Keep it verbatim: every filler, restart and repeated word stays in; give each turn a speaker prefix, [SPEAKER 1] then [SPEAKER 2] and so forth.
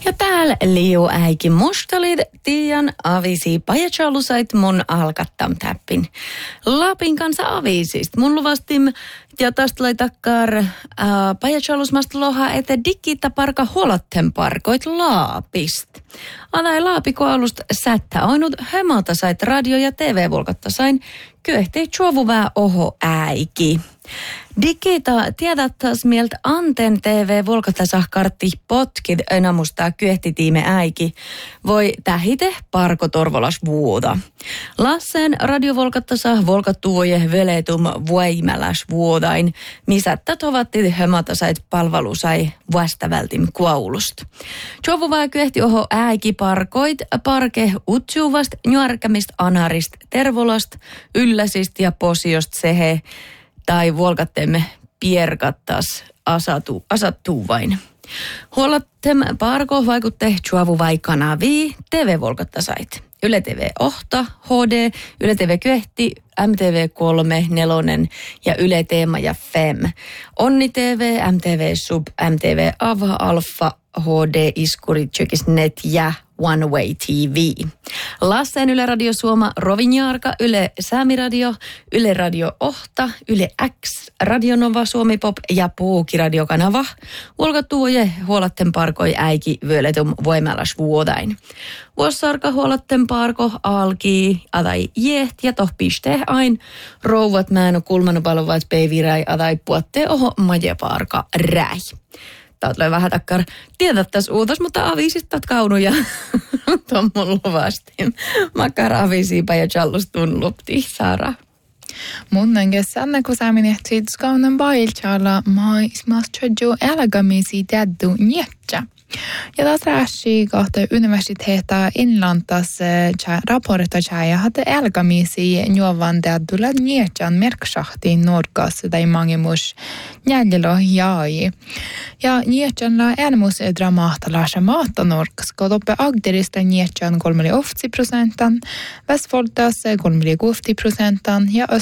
[SPEAKER 1] Ja täällä liu äikin mustalit tiian avisi pajachalusait mun alkattam täppin. Lapin kanssa avisist. Mun luvastim ja tästä lai takkar äh, pajachalusmasta loha, että digita parka huolatten parkoit laapist. Adai laapikoalusta sättä ainut hömältä sait radio- ja T V-volkatta sain kyöhtei chuovuvää oho äiki. Digita tiedättäis mieltä Anten T V-volkatta sahkartti potkit enamustaa kyöhtitiime äiki. Voi tähite parko torvolas vuoda. Lassen radiovolkatta saa volkattuoje veletum voimäläs vuodain, missä tatovatti hömata sait palvelu sai vastavältim kuaulust. Chuovuvää kyöhti oho äiki parkoit parke utsuvast, nyörkämist anarist, tervolast, ylläsist ja posiost sehe. Tai volkattemme pierkattas asatu, asattuu vain. Huolattem parko vaikutte chuavu vai kanavi T V-volkattasait. Yle T V Ohta, H D, Yle T V Kyöhti, M T V kolme, Nelonen ja Yle Teema ja Fem. Onni T V, M T V Sub, M T V Ava, Alfa, H D, Iskuri, Tjökisnet ja One Way T V. Lassen Yle Radio Suoma, Rovinjaarka, Yle Saamiradio, Yle Radio Ohta, Yle X, Radio Nova, Suomi Pop ja Puuki radiokanava. Volkattuoje huolatten parkoi äiki völetum voimalas vuodain. Vuossarka huolatten parko alki adai jeht ja toh piste ain. Rouvat määnu kulmanu palovat peiviräi adai puotte oho majeparka räi. Tulee vähän takkar tiedättäis uutos, mutta avisistat kaunuja tuon mun luvasti. Makkar avisiipa ja challustun lupti, Sara.
[SPEAKER 2] Mun engesänne, kun sä minehtit skaunen bailchalla, mais mastradju älgamisi täddu njetja. Ja taas rääsi kohta universiteetta Inlantas raporta ja hade älgamisi juovan täddulla njetjan merksahtiin norkassa tai mangimus jäljellä jäi. Ja njetjanla äänemus dramahtalaisa maata norkas, kotoppe agderista njetjan kolmeli oftsi prosentan, Västfoltas kolmeli kuusi prosentan ja